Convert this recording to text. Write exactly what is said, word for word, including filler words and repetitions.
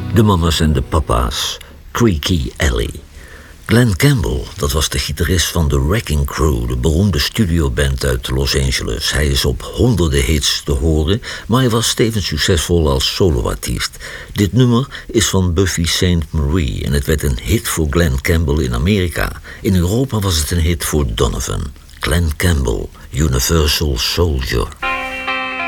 De mama's en de papa's, Creaky Alley. Glenn Campbell, dat was de gitarist van The Wrecking Crew, de beroemde studioband uit Los Angeles. Hij is op honderden hits te horen, maar hij was tevens succesvol als soloartiest. Dit nummer is van Buffy Sainte Marie en het werd een hit voor Glenn Campbell in Amerika. In Europa was het een hit voor Donovan. Glenn Campbell, Universal Soldier.